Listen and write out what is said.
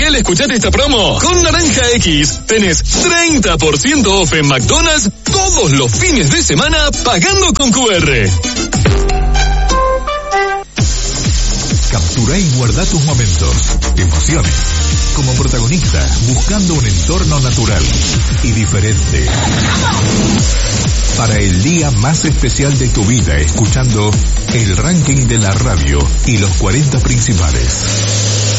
Genial escuchar esta promo. Con Naranja X tenés 30% off en McDonald's todos los fines de semana pagando con QR. Captura y guarda tus momentos, emociones, como protagonista, buscando un entorno natural y diferente. Para el día más especial de tu vida, escuchando el ranking de la radio y los 40 principales.